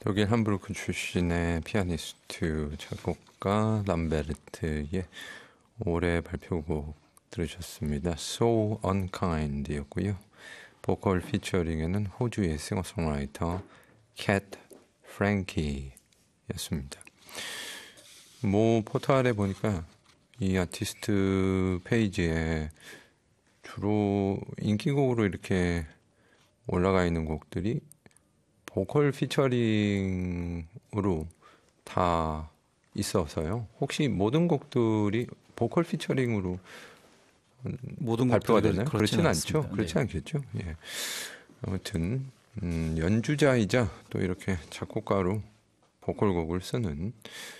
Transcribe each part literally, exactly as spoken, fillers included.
독일 함부르크 출신의 피아니스트, 작곡가 람베르트의 올해 발표곡 들으셨습니다. So Unkind였고요. 보컬 피처링에는 호주의 싱어송라이터 캣 프랭키였습니다. 뭐 포털에 보니까 이 아티스트 페이지에 주로 인기곡으로 이렇게 올라가 있는 곡들이 보컬 피처링으로 다 있어서요. 혹시 모든 곡들이 보컬 피처링으로 모든 발표가 되나요? 그렇지는 않습니다. 않죠. 그렇지 네. 않겠죠. 예. 아무튼 음, 연주자이자 또 이렇게 작곡가로 보컬곡을 쓰는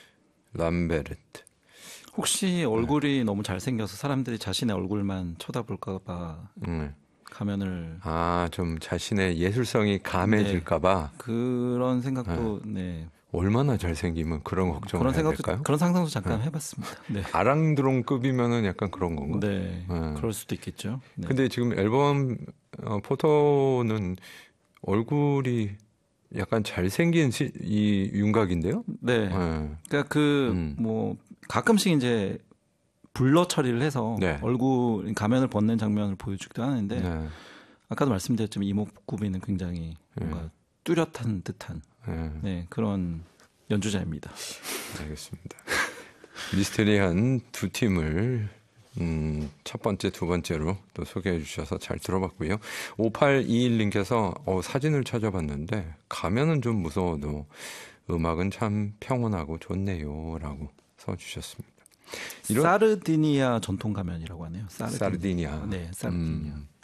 람베르트. 혹시 얼굴이 네. 너무 잘생겨서 사람들이 자신의 얼굴만 쳐다볼까 봐 음. 가면을 아, 좀 자신의 예술성이 감해질까봐 네. 그런 생각도 네. 네. 얼마나 잘생기면 그런 걱정을 그런 해야 생각도, 될까요? 그런 상상도 잠깐 네. 해봤습니다. 네. 아랑드롱급이면은 약간 그런 건가? 네, 네. 그럴 수도 있겠죠. 네. 근데 지금 앨범 어, 포토는 얼굴이 약간 잘생긴 시, 이 윤곽인데요? 네. 네. 그러니까 그 뭐 음. 가끔씩 이제 블러 처리를 해서 네. 얼굴 가면을 벗는 장면을 보여주기도 하는데 네. 아까도 말씀드렸지만 이목구비는 굉장히 뭔가 네. 뚜렷한 듯한 네. 네, 그런 연주자입니다. 알겠습니다. 미스테리한 두 팀을 음, 첫 번째, 두 번째로 또 소개해 주셔서 잘 들어봤고요. 오팔이일님께서 어, 사진을 찾아봤는데 가면은 좀 무서워도 음악은 참 평온하고 좋네요 라고 써주셨습니다. 이런... 사르디니아 전통 가면이라고 하네요. 사르디니아. 사르디니아. 네, 사르디니아. 음.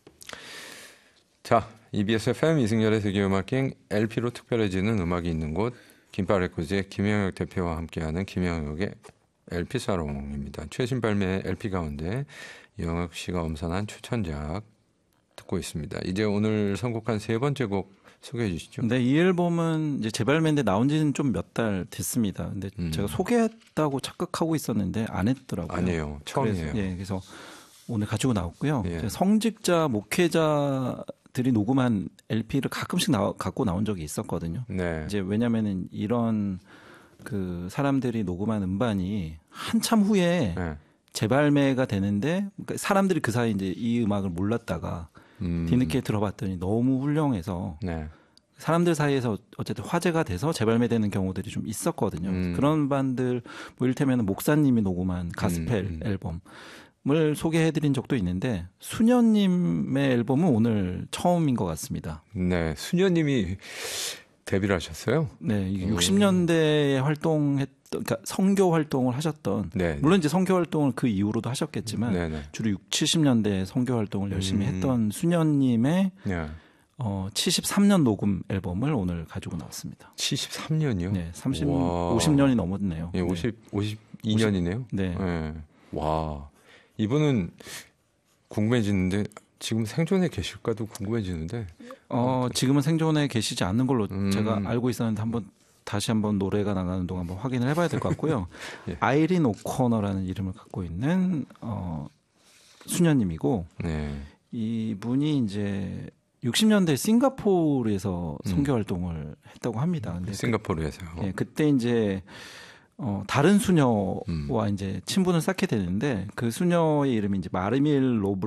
자, 이비에스 에프엠 이승열의 세계음악행 엘피로 특별해지는 음악이 있는 곳 김파레코즈의 김영혁 대표와 함께하는 김영혁의 엘피 사롱입니다. 최신 발매 엘피 가운데 영혁 씨가 엄선한 추천작 듣고 있습니다. 이제 오늘 선곡한 세 번째 곡 소개해 주시죠. 네, 이 앨범은 이제 재발매인데 나온 지는 좀 몇 달 됐습니다. 근데 음. 제가 소개했다고 착각하고 있었는데 안 했더라고요. 아니에요. 처음이에요. 그래서, 예, 그래서 오늘 가지고 나왔고요. 예. 성직자, 목회자들이 녹음한 엘피를 가끔씩 나, 갖고 나온 적이 있었거든요. 네. 이제 왜냐면은 이런 그 사람들이 녹음한 음반이 한참 후에 네. 재발매가 되는데 사람들이 그 사이 이제 이 음악을 몰랐다가 음. 뒤늦게 들어봤더니 너무 훌륭해서 네. 사람들 사이에서 어쨌든 화제가 돼서 재발매되는 경우들이 좀 있었거든요. 음. 그런 반들 뭐 이를테면 목사님이 녹음한 가스펠 음. 앨범을 소개해드린 적도 있는데 수녀님의 앨범은 오늘 처음인 것 같습니다. 네, 수녀님이 데뷔를 하셨어요? 네, 육십 년대에 활동했던, 그러니까 선교 활동을 하셨던, 네, 물론 이제 선교 활동을 그 이후로도 하셨겠지만 네네. 주로 육십, 칠십 년대 선교 활동을 열심히 음. 했던 수녀님의 네. 어, 칠십삼 년 녹음 앨범을 오늘 가지고 나왔습니다. 칠십삼 년이요? 네, 삼십, 오십 년이 넘었네요. 네, 오십, 오십이 년이네요? 네. 네. 와, 이분은 궁금해지는데 지금 생존에 계실까도 궁금해지는데. 어, 지금은 생존에 계시지 않는 걸로 음. 제가 알고 있었는데 한번 다시 한번 노래가 나가는 동안 한번 확인을 해봐야 될 것 같고요. 예. 아이린 오코너라는 이름을 갖고 있는 어, 수녀님이고 네. 이분이 이제 육십 년대 싱가포르에서 선교 활동을 음. 했다고 합니다. 근데 싱가포르에서요. 그, 네, 그때 이제 어, 다른 수녀와 음. 이제 친분을 쌓게 되는데 그 수녀의 이름이 이제 마르밀 로블